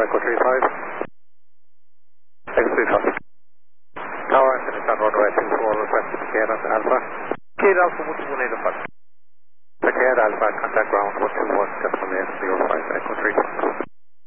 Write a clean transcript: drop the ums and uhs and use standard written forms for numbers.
Echo 35. Echo 35. Tower, finish on runway 24, request to Kate on Alpha. Kate Alpha 12185. Kate Alpha, contact ground 121, 70805, Echo 35.